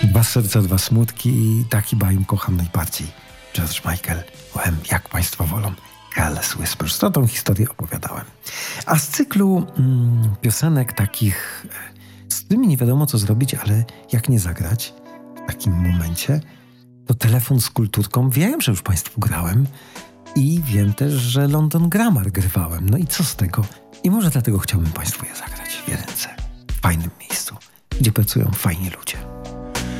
Dwa serca, dwa smutki i taki bajem kocham najbardziej. George Michael, jak państwo wolą. Careless Whispers. To tą historię opowiadałem. A z cyklu piosenek takich, z tymi nie wiadomo co zrobić, ale jak nie zagrać w takim momencie, to Telefon z kulturką. Wiem, że już państwu grałem i wiem też, że London Grammar grywałem. No i co z tego? I może dlatego chciałbym państwu je zagrać w jedynce. W fajnym miejscu, gdzie pracują fajni ludzie.